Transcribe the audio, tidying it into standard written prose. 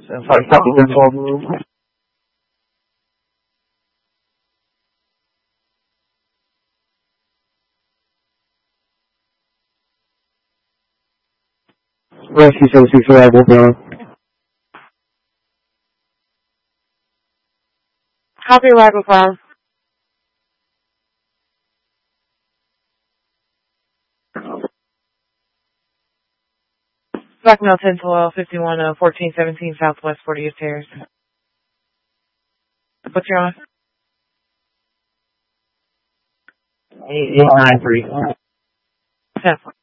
Sorry, supplemental room. Rescue services arrival, bro. Copy arrival, Cloud. Blackmail 1012 51 1417 Southwest 40th Terrace. What's your on? 8893. 10.